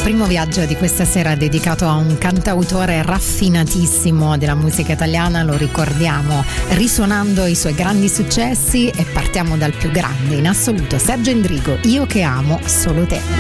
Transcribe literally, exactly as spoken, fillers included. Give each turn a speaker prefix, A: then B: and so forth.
A: primo viaggio di questa sera è dedicato a un cantautore raffinatissimo della musica italiana, lo ricordiamo risuonando i suoi grandi successi, e partiamo dal più grande in assoluto, Sergio Endrigo, Io che amo solo te.